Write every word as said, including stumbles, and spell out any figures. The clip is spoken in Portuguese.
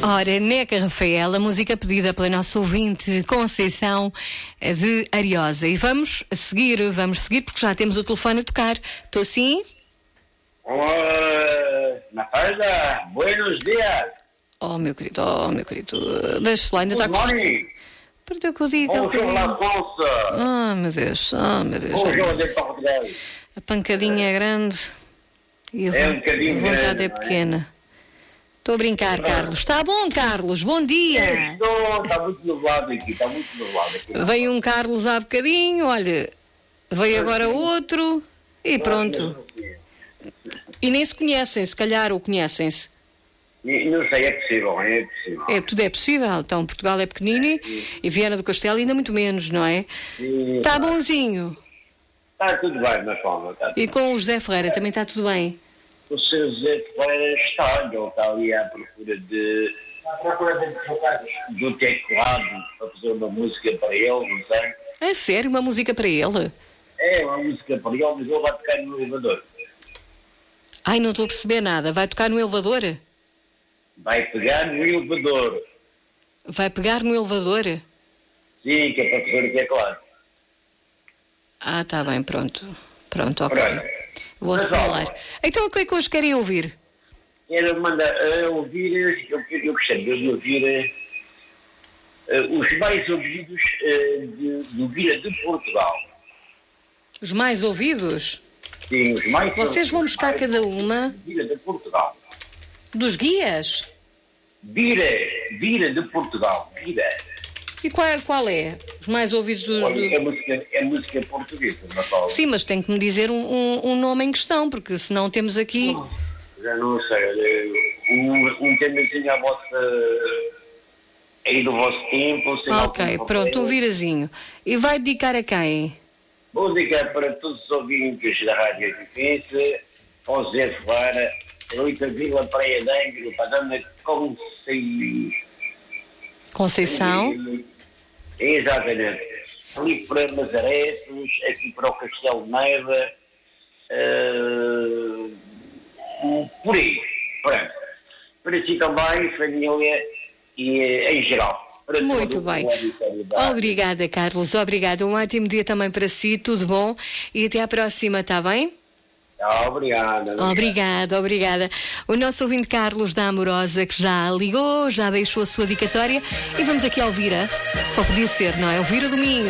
Ora, Neca Rafael, a música pedida pela nossa ouvinte Conceição de Ariosa. E vamos seguir, vamos seguir porque já temos o telefone a tocar. Estou sim? Oi, Natália, buenos dias. Oh, meu querido, oh, meu querido, deixa lá, ainda está com... Perdeu que eu digo, é o que eu Bonjour, digo. la France. Oh, meu Deus, oh, meu Deus. Bonjour, de Portugal. A pancadinha é grande e a, É um vo- bocadinho a vontade grande, é não é? pequena. Estou a brincar, Carlos. Está bom, Carlos, bom dia. Estou, está muito nublado aqui, está muito nublado aqui. Veio um Carlos há bocadinho, olha, veio agora outro e pronto. E nem se conhecem, se calhar, ou conhecem-se. E- Não sei, é possível, é possível. É, tudo é possível. Então, Portugal é pequenino e Viana do Castelo ainda muito menos, não é? E- Está bonzinho. Está tudo bem, mas calma, está tudo E com o José Ferreira também está tudo bem. O seu Zé Ferreira está, ele está ali à procura de... À procura de do teclado, para fazer uma música para ele, não sei. É sério, uma música para ele? É uma música para ele, mas ele vai tocar no elevador. Ai, não estou a perceber nada. Vai tocar no elevador? Vai pegar no elevador. Vai pegar no elevador? Sim, que é para fazer o teclado. Ah, está bem, pronto. Pronto, ok. Pronto. Vou Mas, assinalar. ó, Então, o que é que hoje querem ouvir? Ele manda a ouvir, eu, eu gostaria de ouvir uh, os mais ouvidos uh, de, do Vila de Portugal. Os mais ouvidos? Sim, os mais Vocês vão ouvidos buscar mais cada ouvidos uma do Vila de Portugal. dos guias? Vira, Vila de Portugal, Vira. E qual, qual é? Os mais ouvidos dos... Olha, do- é música, é música portuguesa, não falo. Sim, mas tem que me dizer um, um- um nome em questão, porque senão temos aqui... Já não sei, olha, um, um temazinho à vossa... aí do vosso tempo. Sei lá Ok, como pronto, um é. virazinho. E vai dedicar a quem? Música para todos os ouvintes da Rádio Difícil, ao Zé Ferreira, oito Vila Praia de Ângelo, para a Dona Conceição. Conceição? Exatamente. Ali para Mazaretos, aqui para o Castelo de Neiva, eh, por aí. Pronto. Para si também, família e eh, em geral. Para Muito todo o bem. auditório da- Obrigada, Carlos. Obrigada. Um ótimo dia também para si. Tudo bom? E até à próxima, está bem? Ah, obrigado. Obrigada, obrigada. O nosso ouvinte Carlos da Amorosa, que já ligou, já deixou a sua dedicatória. E vamos aqui ao Vira. Só podia ser, não é? O Vira do Minho.